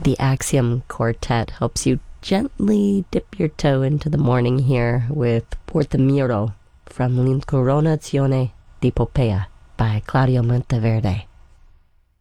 The Axiom Quartet helps you gently dip your toe into the morning here with Portamiro from L'Incoronazione di Poppea by Claudio Monteverde.